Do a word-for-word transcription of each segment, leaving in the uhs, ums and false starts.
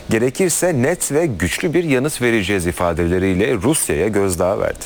Gerekirse net ve güçlü bir yanıt vereceğiz ifadeleriyle Rusya'ya gözdağı verdi.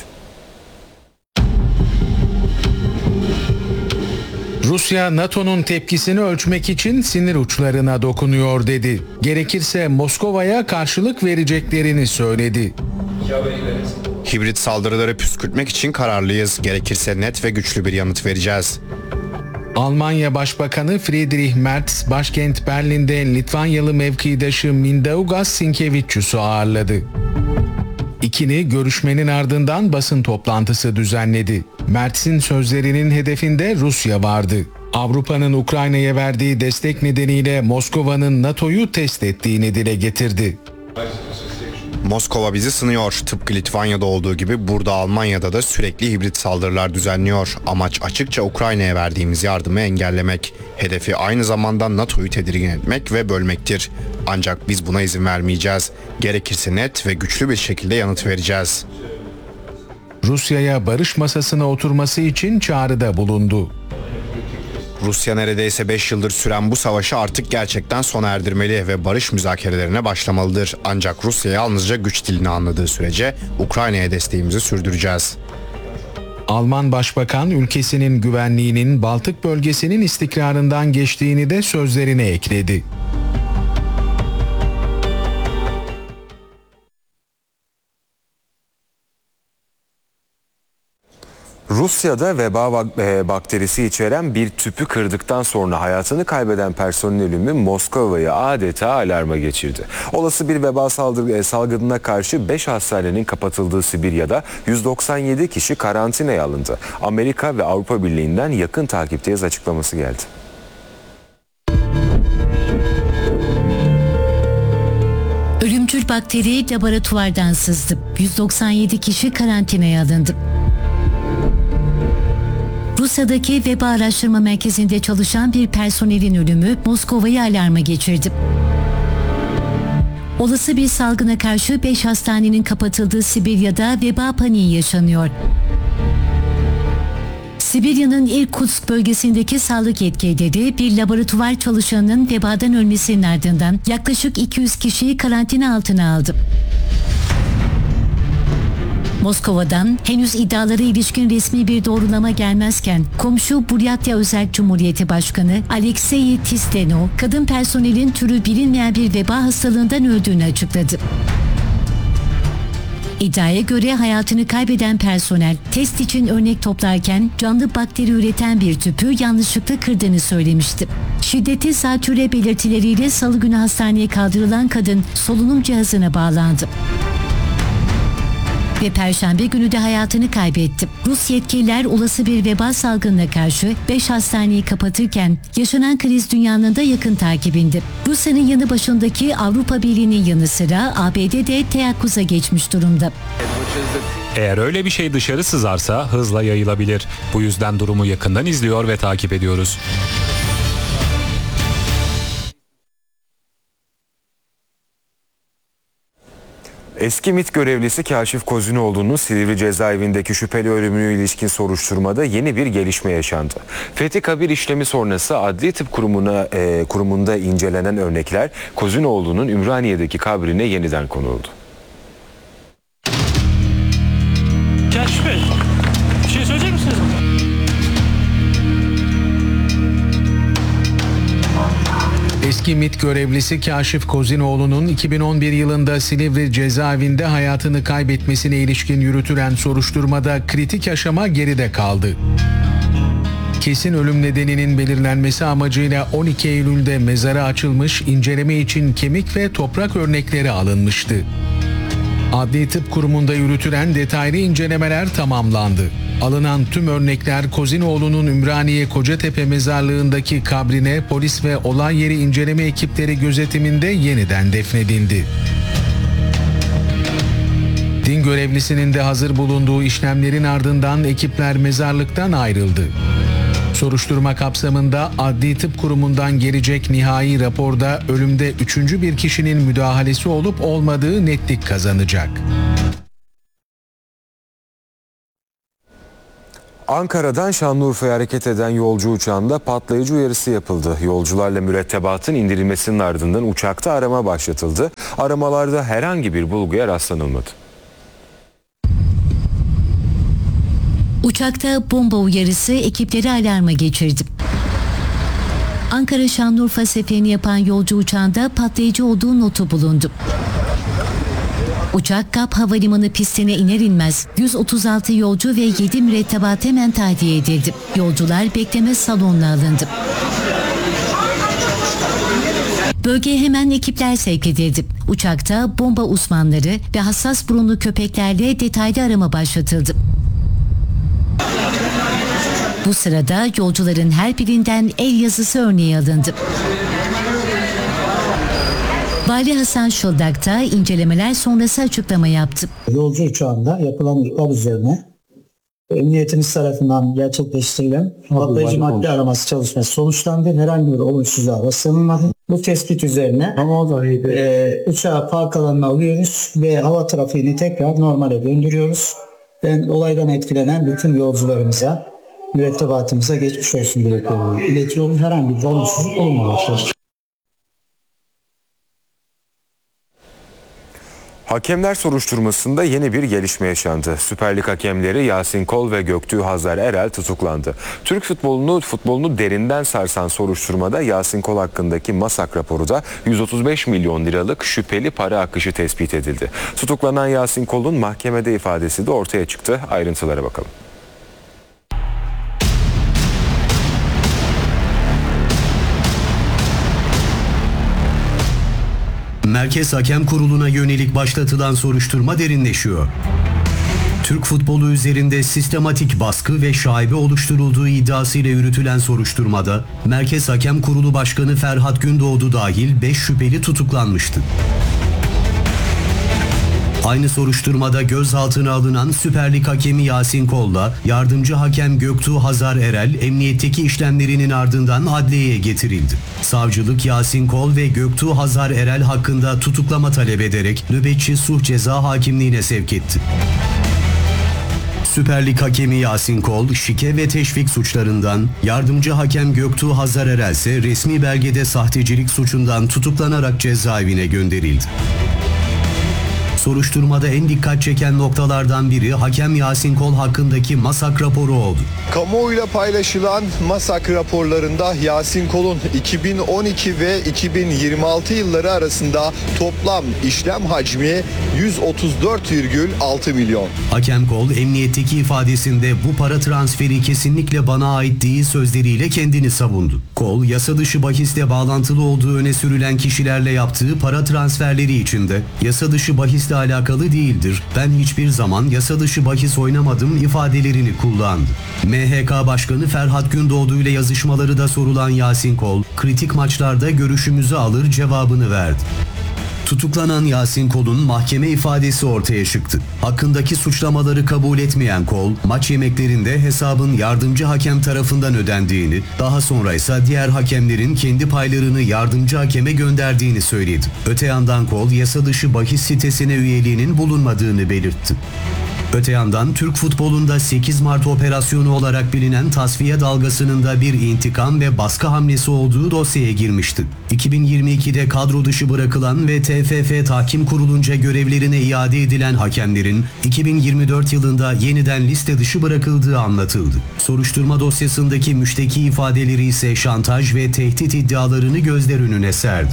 Rusya, NATO'nun tepkisini ölçmek için sinir uçlarına dokunuyor dedi. Gerekirse Moskova'ya karşılık vereceklerini söyledi. Hibrit saldırıları püskürtmek için kararlıyız. Gerekirse net ve güçlü bir yanıt vereceğiz. Almanya Başbakanı Friedrich Merz, başkent Berlin'de Litvanyalı mevkidaşı Mindaugas Sinkevičius'u ağırladı. İkili görüşmenin ardından basın toplantısı düzenledi. Merz'in sözlerinin hedefinde Rusya vardı. Avrupa'nın Ukrayna'ya verdiği destek nedeniyle Moskova'nın NATO'yu test ettiğini dile getirdi. Moskova bizi sınıyor. Tıpkı Litvanya'da olduğu gibi burada Almanya'da da sürekli hibrit saldırılar düzenliyor. Amaç açıkça Ukrayna'ya verdiğimiz yardımı engellemek. Hedefi aynı zamanda NATO'yu tedirgin etmek ve bölmektir. Ancak biz buna izin vermeyeceğiz. Gerekirse net ve güçlü bir şekilde yanıt vereceğiz. Rusya'ya barış masasına oturması için çağrıda bulundu. Rusya neredeyse beş yıldır süren bu savaşı artık gerçekten sona erdirmeli ve barış müzakerelerine başlamalıdır. Ancak Rusya yalnızca güç dilini anladığı sürece Ukrayna'ya desteğimizi sürdüreceğiz. Alman Başbakan ülkesinin güvenliğinin Baltık bölgesinin istikrarından geçtiğini de sözlerine ekledi. Rusya'da veba bakterisi içeren bir tüpü kırdıktan sonra hayatını kaybeden personel ölümü Moskova'yı adeta alarma geçirdi. Olası bir veba salgınına karşı beş hastanenin kapatıldığı Sibirya'da yüz doksan yedi kişi karantinaya alındı. Amerika ve Avrupa Birliği'nden yakın takipteyiz açıklaması geldi. Ölümcül bakteri laboratuvardan sızdı. yüz doksan yedi kişi karantinaya alındı. Rusya'daki veba araştırma merkezinde çalışan bir personelin ölümü Moskova'yı alarma geçirdi. Olası bir salgına karşı beş hastanenin kapatıldığı Sibirya'da veba paniği yaşanıyor. Sibirya'nın Irkutsk bölgesindeki sağlık yetkilileri bir laboratuvar çalışanının vebadan ölmesinin ardından yaklaşık iki yüz kişiyi karantina altına aldı. Moskova'dan henüz iddialara ilişkin resmi bir doğrulama gelmezken komşu Buryatya Özerk Cumhuriyeti Başkanı Alexey Tislenov, kadın personelin türü bilinmeyen bir veba hastalığından öldüğünü açıkladı. İddiaya göre hayatını kaybeden personel test için örnek toplarken canlı bakteri üreten bir tüpü yanlışlıkla kırdığını söylemişti. Şiddetli zatürre belirtileriyle salı günü hastaneye kaldırılan kadın solunum cihazına bağlandı. Ve Perşembe günü de hayatını kaybetti. Rus yetkililer olası bir veba salgınına karşı beş hastaneyi kapatırken yaşanan kriz dünyanın da yakın takibinde. Rusya'nın yanı başındaki Avrupa Birliği'nin yanı sıra A B D de teyakkuza geçmiş durumda. Eğer öyle bir şey dışarı sızarsa hızla yayılabilir. Bu yüzden durumu yakından izliyor ve takip ediyoruz. Eski MİT görevlisi Kaşif Kozinoğlu'nun Silivri cezaevindeki şüpheli ölümüne ilişkin soruşturmada yeni bir gelişme yaşandı. Fethi Kabir işlemi sonrası Adli Tıp Kurumu'na, e, kurumunda incelenen örnekler Kozinoğlu'nun Ümraniye'deki kabrine yeniden konuldu. Kaşif Bey, bir şey söyleyecek misiniz? Eski MİT görevlisi Kaşif Kozinoğlu'nun iki bin on bir yılında Silivri cezaevinde hayatını kaybetmesine ilişkin yürütülen soruşturmada kritik aşama geride kaldı. Kesin ölüm nedeninin belirlenmesi amacıyla on iki Eylül'de mezarı açılmış, inceleme için kemik ve toprak örnekleri alınmıştı. Adli Tıp Kurumu'nda yürütülen detaylı incelemeler tamamlandı. Alınan tüm örnekler Kozinoğlu'nun Ümraniye Kocatepe mezarlığındaki kabrine polis ve olay yeri inceleme ekipleri gözetiminde yeniden defnedildi. Din görevlisinin de hazır bulunduğu işlemlerin ardından ekipler mezarlıktan ayrıldı. Soruşturma kapsamında Adli Tıp Kurumu'ndan gelecek nihai raporda ölümde üçüncü bir kişinin müdahalesi olup olmadığı netlik kazanacak. Ankara'dan Şanlıurfa'ya hareket eden yolcu uçağında patlayıcı uyarısı yapıldı. Yolcularla mürettebatın indirilmesinin ardından uçakta arama başlatıldı. Aramalarda herhangi bir bulguya rastlanılmadı. Uçakta bomba uyarısı ekipleri alarma geçirdi. Ankara Şanlıurfa seferini yapan yolcu uçağında patlayıcı olduğu notu bulundu. Uçak Gap Havalimanı pistine iner inmez yüz otuz altı yolcu ve yedi mürettebat hemen tahliye edildi. Yolcular bekleme salonuna alındı. Bölgeye hemen ekipler sevk edildi. Uçakta bomba uzmanları ve hassas burunlu köpeklerle detaylı arama başlatıldı. Bu sırada yolcuların her birinden el yazısı örneği alındı. Vali Hasan Şıldak da incelemeler sonrası açıklama yaptı. Yolcu uçağında yapılan ihbar üzerine emniyetimiz tarafından gerçekleştirilen patlayıcı madde araması çalışması sonuçlandı. Herhangi bir olumsuzluğa rastlanılmadı. Bu tespit üzerine e, uçağı park alanına alıyoruz ve hava trafiğini tekrar normale döndürüyoruz. Ben olaydan etkilenen bütün yolcularımıza, mürettebatımıza geçmiş olsun dileklerimi iletiyorum. Herhangi bir olumsuzluk olmamıştır. Hakemler soruşturmasında yeni bir gelişme yaşandı. Süper Lig hakemleri Yasin Kol ve Göktuğ Hazar Erel tutuklandı. Türk futbolunu futbolunu derinden sarsan soruşturmada Yasin Kol hakkındaki MASAK raporu da yüz otuz beş milyon liralık şüpheli para akışı tespit edildi. Tutuklanan Yasin Kol'un mahkemede ifadesi de ortaya çıktı. Ayrıntılara bakalım. Merkez Hakem Kurulu'na yönelik başlatılan soruşturma derinleşiyor. Türk futbolu üzerinde sistematik baskı ve şaibe oluşturulduğu iddiasıyla yürütülen soruşturmada Merkez Hakem Kurulu Başkanı Ferhat Gündoğdu dahil beş şüpheli tutuklanmıştı. Aynı soruşturmada gözaltına alınan Süper Lig hakemi Yasin Kol'la yardımcı hakem Göktuğ Hazar Erel emniyetteki işlemlerinin ardından adliyeye getirildi. Savcılık Yasin Kol ve Göktuğ Hazar Erel hakkında tutuklama talep ederek nöbetçi sulh ceza hakimliğine sevk etti. Süper Lig hakemi Yasin Kol, şike ve teşvik suçlarından, yardımcı hakem Göktuğ Hazar Erel ise resmi belgede sahtecilik suçundan tutuklanarak cezaevine gönderildi. Soruşturmada en dikkat çeken noktalardan biri hakem Yasin Kol hakkındaki MASAK raporu oldu. Kamuoyuyla paylaşılan MASAK raporlarında Yasin Kol'un iki bin on iki ve iki bin yirmi altı yılları arasında toplam işlem hacmi yüz otuz dört virgül altı milyon. Hakem Kol emniyetteki ifadesinde bu para transferi kesinlikle bana ait değil sözleriyle kendini savundu. Kol, yasa dışı bahisle bağlantılı olduğu öne sürülen kişilerle yaptığı para transferleri içinde yasa dışı bahisle alakalı değildir. Ben hiçbir zaman yasa dışı bahis oynamadım ifadelerini kullandı. M H K Başkanı Ferhat Gündoğdu ile yazışmaları da sorulan Yasin Kol, kritik maçlarda görüşümüzü alır cevabını verdi. Tutuklanan Yasin Kol'un mahkeme ifadesi ortaya çıktı. Hakkındaki suçlamaları kabul etmeyen Kol, maç yemeklerinde hesabın yardımcı hakem tarafından ödendiğini, daha sonra ise diğer hakemlerin kendi paylarını yardımcı hakeme gönderdiğini söyledi. Öte yandan Kol, yasa dışı bahis sitesine üyeliğinin bulunmadığını belirtti. Öte yandan Türk futbolunda sekiz Mart operasyonu olarak bilinen tasfiye dalgasının da bir intikam ve baskı hamlesi olduğu dosyaya girmişti. iki bin yirmi ikide kadro dışı bırakılan ve T F F Tahkim Kurulunca görevlerine iade edilen hakemlerin iki bin yirmi dört yılında yeniden liste dışı bırakıldığı anlatıldı. Soruşturma dosyasındaki müşteki ifadeleri ise şantaj ve tehdit iddialarını gözler önüne serdi.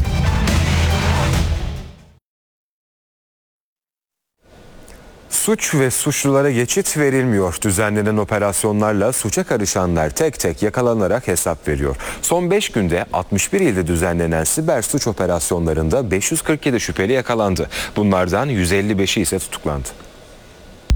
Suç ve suçlulara geçit verilmiyor. Düzenlenen operasyonlarla suça karışanlar tek tek yakalanarak hesap veriyor. Son beş günde altmış bir ilde düzenlenen siber suç operasyonlarında beş yüz kırk yedi şüpheli yakalandı. Bunlardan yüz elli beşi ise tutuklandı.